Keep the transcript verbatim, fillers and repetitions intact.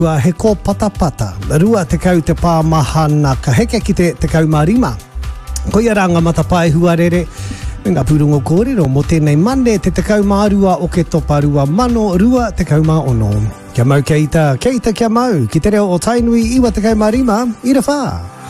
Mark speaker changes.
Speaker 1: Ua he ko patapata, rua te kau te pāmahana ka heke ki te te kau marima. Ko ia ranga matapae huarere, me ngā pūrongo kōrero mo tēnei mane te te kau mārua o ke topa rua mano rua te kau mā ono. Kia mau kia ita, kia ita kia mau, ki te reo o Tainui iwa te kau marima, ira whā.